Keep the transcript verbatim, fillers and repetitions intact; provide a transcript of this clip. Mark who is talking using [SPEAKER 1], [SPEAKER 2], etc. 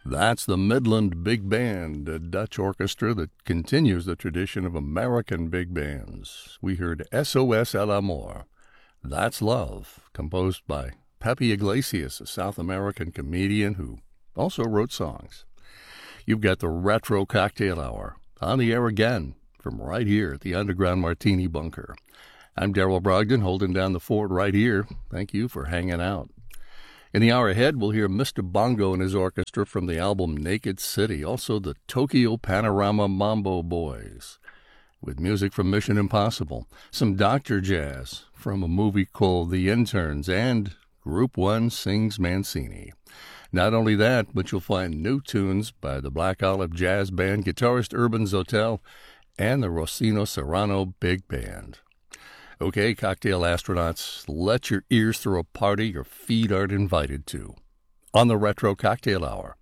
[SPEAKER 1] That's the Midland Big Band, a Dutch orchestra that continues the tradition of American big bands. We heard S O S El Amor, That's Love, composed by Pepe Iglesias, a South American comedian who also wrote songs. You've got the Retro Cocktail Hour on the air again from right here at the Underground Martini Bunker. I'm Daryl Brogdon, holding down the fort right here. Thank you for hanging out. In the hour ahead, we'll hear Mister Bongo and his orchestra from the album Naked City, also the Tokyo Panorama Mambo Boys, with music from Mission Impossible, some Doctor Jazz from a movie called The Interns, and Group One Sings Mancini. Not only that, but you'll find new tunes by the Black Olive Jazz Band, guitarist Urban Zotel, and the Rossino Serrano Big Band. Okay, cocktail astronauts, let your ears throw a party your feet aren't invited to. On the Retro Cocktail Hour,